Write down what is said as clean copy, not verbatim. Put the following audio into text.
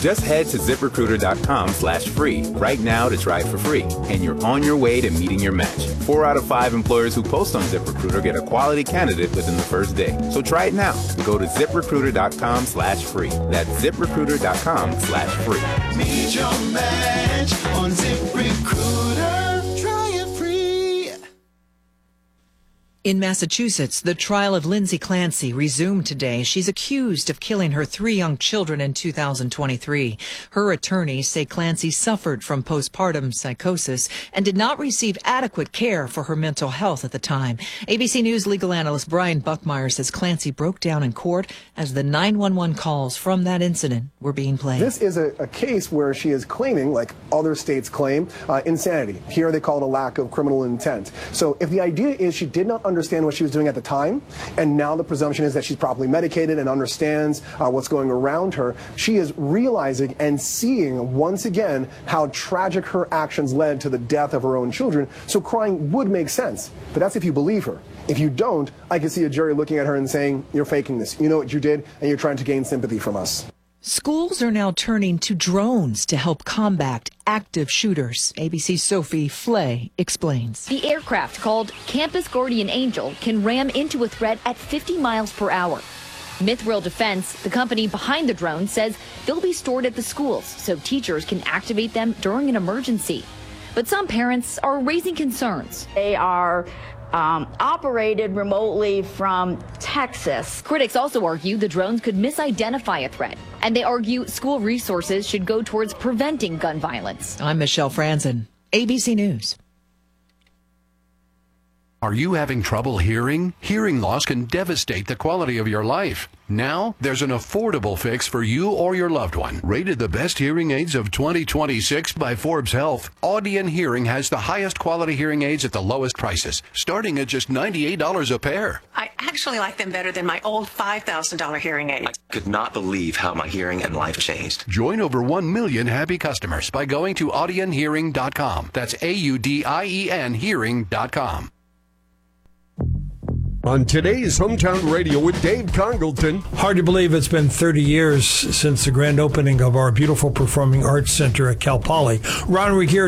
Just head to ZipRecruiter.com/free right now to try it for free, and you're on your way to meeting your match. 4 out of 5 employers who post on ZipRecruiter get a quality candidate within the first day. So try it now. Go to ZipRecruiter.com/free. That's ZipRecruiter.com/free. Meet your match on ZipRecruiter. Try it free. In Massachusetts, the trial of Lindsay Clancy resumed today. She's accused of killing her 3 young children in 2023. Her attorneys say Clancy suffered from postpartum psychosis and did not receive adequate care for her mental health at the time. ABC News legal analyst Brian Buckmeyer says Clancy broke down in court as the 911 calls from that incident were being played. This is a case where she is claiming, like other states claim, insanity. Here they call it a lack of criminal intent. So if the idea is she did not understand what she was doing at the time, and now the presumption is that she's properly medicated and understands what's going around her, she is realizing and seeing once again how tragic her actions led to the death of her own children. So crying would make sense, but that's if you believe her. If you don't, I can see a jury looking at her and saying, you're faking this. You know what you did, and you're trying to gain sympathy from us. Schools are now turning to drones to help combat active shooters. ABC's Sophie Flay explains. The aircraft, called Campus Guardian Angel, can ram into a threat at 50 miles per hour. Mithril Defense, the company behind the drone, says they'll be stored at the schools so teachers can activate them during an emergency. But some parents are raising concerns. They are operated remotely from Texas. Critics also argue the drones could misidentify a threat, and they argue school resources should go towards preventing gun violence. I'm Michelle Franzen, ABC News. Are you having trouble hearing? Hearing loss can devastate the quality of your life. Now, there's an affordable fix for you or your loved one. Rated the best hearing aids of 2026 by Forbes Health, Audion Hearing has the highest quality hearing aids at the lowest prices, starting at just $98 a pair. I actually like them better than my old $5,000 hearing aid. I could not believe how my hearing and life changed. Join over 1 million happy customers by going to audionhearing.com. That's AUDIEN hearing.com. On today's Hometown Radio with Dave Congleton. Hard to believe it's been 30 years since the grand opening of our beautiful Performing Arts Center at Cal Poly. Ron Ruggiero